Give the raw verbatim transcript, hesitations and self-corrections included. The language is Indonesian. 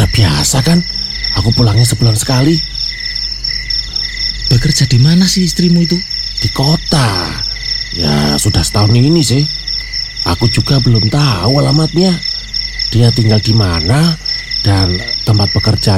Sudah biasa kan, aku pulangnya sebulan sekali. Bekerja di mana sih istrimu itu? Di kota. Ya sudah setahun ini sih. Aku juga belum tahu alamatnya. Dia tinggal di mana dan tempat pekerjaan